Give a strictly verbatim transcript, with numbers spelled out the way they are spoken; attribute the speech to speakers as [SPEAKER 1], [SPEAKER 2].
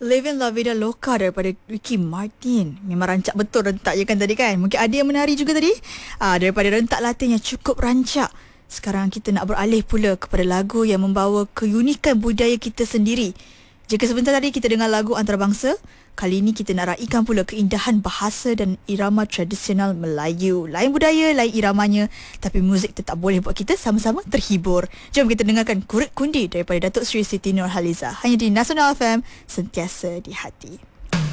[SPEAKER 1] Living La Vida Loca daripada Ricky Martin. Memang rancak betul rentak je kan tadi kan. Mungkin ada yang menari juga tadi. Ah, daripada rentak Latin yang cukup rancak, sekarang kita nak beralih pula kepada lagu yang membawa keunikan budaya kita sendiri. Jika sebentar tadi kita dengar lagu antarabangsa, kali ini kita nak raikan pula keindahan bahasa dan irama tradisional Melayu. Lain budaya, lain iramanya, tapi muzik tetap boleh buat kita sama-sama terhibur. Jom kita dengarkan Kurit Kundi daripada Datuk Seri Siti Nurhaliza. Hanya di Nasional F M, sentiasa di hati.